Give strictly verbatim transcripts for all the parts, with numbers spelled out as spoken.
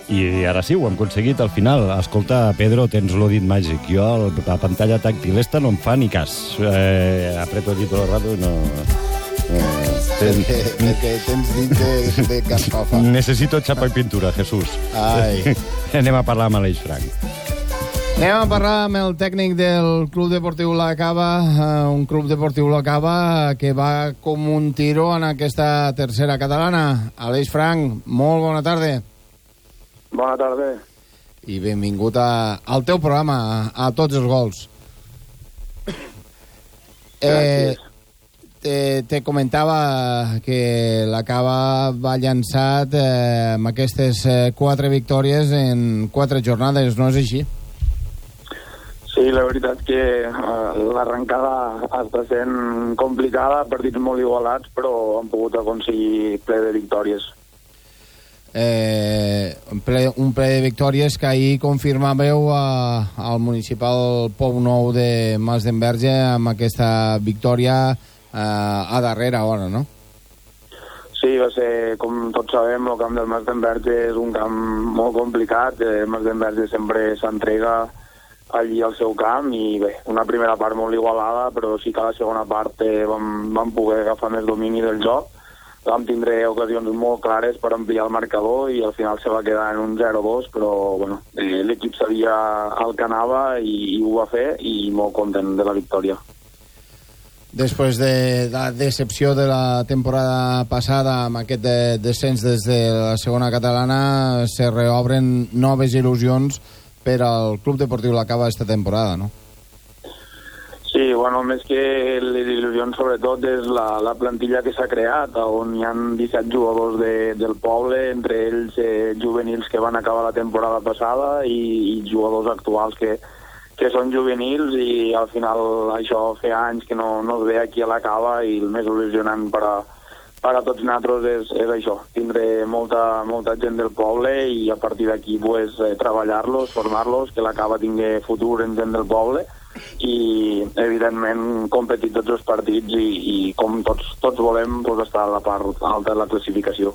I ara sí, ho hem aconseguit al final. Escolta, Pedro, tens l'odit màgic. Jo, la pantalla tàctil esta no em fa ni cas. Eh, apreto aquí tot el rato i no... Eh, ten... Perquè tens dit de, de carxofa. Necessito xapa i pintura, Jesús. Ai. Anem a parlar amb Aleix Frank. Anem a parlar amb el tècnic del Club Deportiu La Cava, un Club Deportiu La Cava que va com un tiro en aquesta tercera catalana. Aleix Frank, molt bona tarda. Bona tarda. I benvingut a, al teu programa, a, a tots els gols. Eh, te, te comentava que la Cava va llançat eh, amb aquestes eh, quatre victòries en quatre jornades, no és així? Sí, la veritat que uh, l'arrencada està sent complicada, partits molt igualats, però han pogut aconseguir ple de victòries. Eh, un, ple, un ple de victòries que ahir confirmàveu a, al municipal Pou Nou de Masdenverge amb aquesta victòria eh, a darrera hora, no? Sí, va ser, com tots sabem, el camp del Masdenverge és un camp molt complicat. Eh, Masdenverge sempre s'entrega allí al seu camp i bé, una primera part molt igualada, però sí que a la segona part eh, vam, vam poder agafar més domini del joc. Vam tindre ocasions molt clares per ampliar el marcador i al final se va quedar en un zero dos, però bueno, eh, l'equip sabia el que anava i, i ho va fer i molt content de la victòria. Després de la decepció de la temporada passada amb aquest de, descens des de la segona catalana, se reobren noves il·lusions per al Club Deportiu La Cava esta temporada, no? Sí, bueno, més que les il·lusions, sobretot, és la, la plantilla que s'ha creat, on hi ha disset jugadors de, del poble, entre ells eh, juvenils que van acabar la temporada passada i, i jugadors actuals que, que són juvenils, i al final això feia anys que no, no es ve aquí a la Cava, i el més il·lusionant per a, per a tots nosaltres és, és això, tindre molta, molta gent del poble i a partir d'aquí pues, eh, treballar-los, formar-los, que la Cava tingui futur en gent del poble, i evidentment competir tots els partits i, i com tots, tots volem pues, estar a la part alta de la classificació.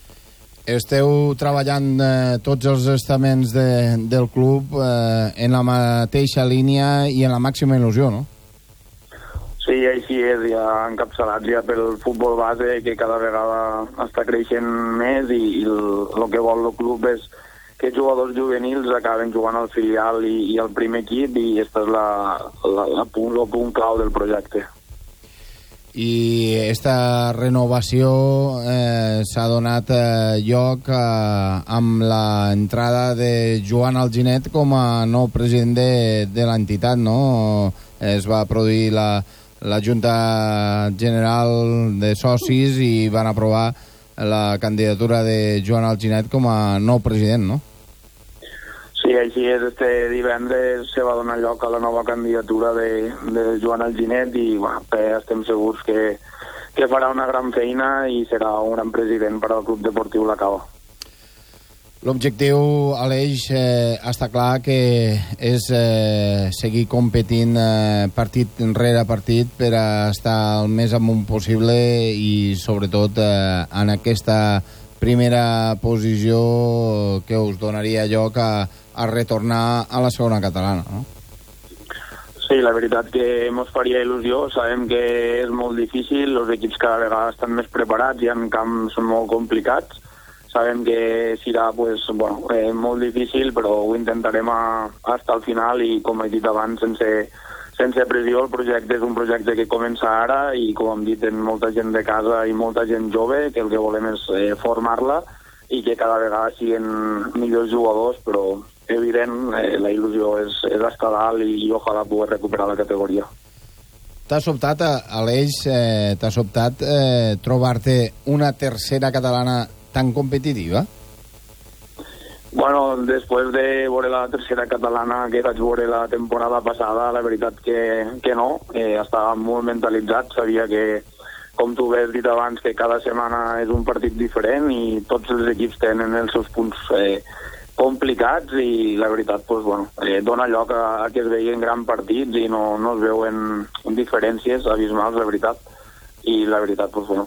Esteu treballant eh, tots els estaments de, del club eh, en la mateixa línia i en la màxima il·lusió, no? Sí, així és, ja encapçalats ja pel futbol base, que cada vegada està creixent més, i, i el, el que vol el club és que jugadors juvenils acaben jugant al filial i, i al primer equip, i aquesta és la, la, la punt, el punt clau del projecte. I esta renovació eh, s'ha donat eh, lloc eh, amb l'entrada de Joan Alginet com a nou president de, de l'entitat, no? Es va produir la, la Junta General de Socis i van aprovar la candidatura de Joan Alginet com a nou president, no? Sí, així és. Este divendres se va donar lloc a la nova candidatura de, de Joan Alginet i bueno, estem segurs que, que farà una gran feina i serà un gran president per al Club Deportiu La Cava. L'objectiu, Aleix, eh, està clar que és eh, seguir competint eh, partit rere partit per a estar el més amunt possible i, sobretot, eh, en aquesta primera posició que us donaria lloc a, a retornar a la segona catalana, no? Sí, la veritat que ens faria il·lusió. Sabem que és molt difícil, els equips cada vegada estan més preparats i en camps són molt complicats. Sabem que serà pues, bueno, eh, molt difícil, però ho intentarem a, hasta el final i, com he dit abans, sense, sense pressió. El projecte és un projecte que comença ara i, com hem dit, en molta gent de casa i molta gent jove, que el que volem és eh, formar-la i que cada vegada siguin millors jugadors, però evident, eh, la il·lusió és, és estar dalt i, i ojalà poder recuperar la categoria. T'ha sobtat, Aleix, eh, t'ha sobtat eh, trobar-te una tercera catalana tan competitiva? Bueno, després de veure la tercera catalana que vaig veure la temporada passada, la veritat que, que no, eh, estava molt mentalitzat, sabia que, com tu has dit abans, que cada setmana és un partit diferent i tots els equips tenen els seus punts eh, complicats i la veritat pues, bueno, eh, dona lloc a, a que es veien grans partits i no, no es veuen diferències abismals, la veritat. I la veritat, pues, bueno,